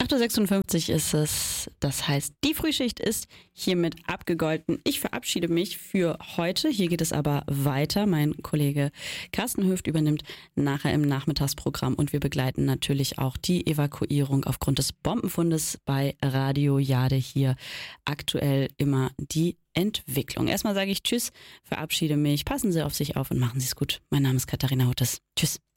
8.56 Uhr ist es. Das heißt, die Frühschicht ist hiermit abgegolten. Ich verabschiede mich für heute. Hier geht es aber weiter. Mein Kollege Carsten Höft übernimmt nachher im Nachmittagsprogramm und wir begleiten natürlich auch die Evakuierung aufgrund des Bombenfundes bei Radio Jade hier. Aktuell immer die Entwicklung. Erstmal sage ich Tschüss, verabschiede mich, passen Sie auf sich auf und machen Sie es gut. Mein Name ist Katharina Huttes. Tschüss.